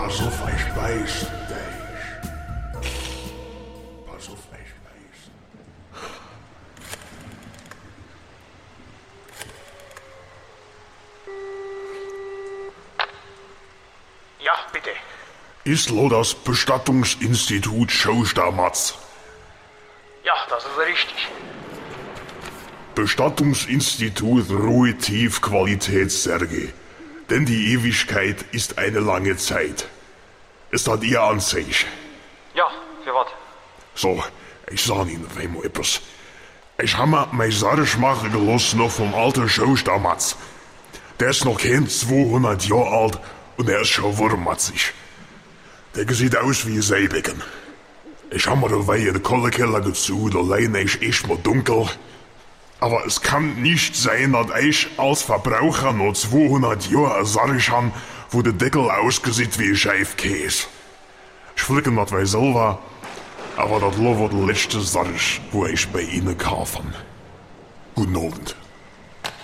Pass auf, ich beiß dich. Pass auf, ich beiß. Ja, bitte. Ist lo das Bestattungsinstitut Schostamatz? Ja, das ist richtig. Bestattungsinstitut Ruhe Tief Qualitätssärge. Denn die Ewigkeit ist eine lange Zeit. Ist das Ihr Ansicht? Ja, für was? So, ich sag Ihnen einmal etwas. Ich habe mir mein Sarg machen gelassen noch vom alten Schostamatz. Der ist noch kein 200 Jahre alt und er ist schon wurmatzig. Der sieht aus wie ein Seebecken. Ich habe mir dabei in den Kohlekeller gezogen, allein ist echt mal dunkel. Aber es kann nicht sein, dass ich als Verbraucher noch 200 Jahre ein Sarg habe, wo der Deckel ausgesieht wie ein Scheifkäse. Ich flicke das bei selber, aber das war der letzte Sarg, wo ich bei Ihnen kaufen. Guten Abend.